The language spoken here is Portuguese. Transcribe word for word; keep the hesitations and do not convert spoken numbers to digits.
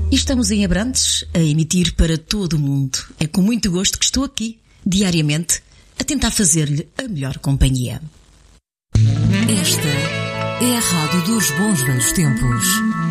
E estamos em Abrantes a emitir para todo o mundo. É com muito gosto que estou aqui, diariamente, a tentar fazer-lhe a melhor companhia. Esta é a Rádio dos Bons Velhos Tempos.